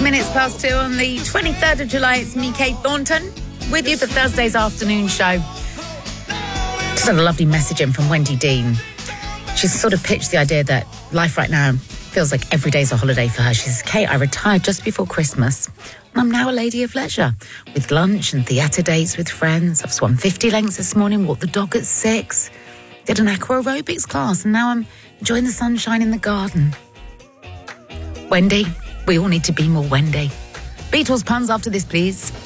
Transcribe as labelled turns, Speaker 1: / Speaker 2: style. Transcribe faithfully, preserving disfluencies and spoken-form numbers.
Speaker 1: minutes past two on the twenty-third of July. It's me, Kate Thornton, with you for Thursday's afternoon show. Just had a lovely message in from Wendy Dean. She's sort of pitched the idea that life right now feels like every day's a holiday for her. She says, Kate, I retired just before Christmas, and I'm now a lady of leisure, with lunch and theatre dates with friends. I've swum fifty lengths this morning, walked the dog at six, did an aqua aerobics class, and now I'm enjoying the sunshine in the garden. Wendy, we all need to be more Wendy. Beatles puns after this, please.